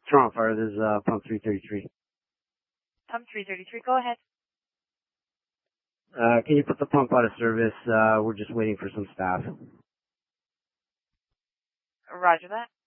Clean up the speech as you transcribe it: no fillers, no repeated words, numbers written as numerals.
Toronto Fire, this is pump 333. Pump 333, go ahead. Can you put the pump out of service? We're just waiting for some staff. Roger that.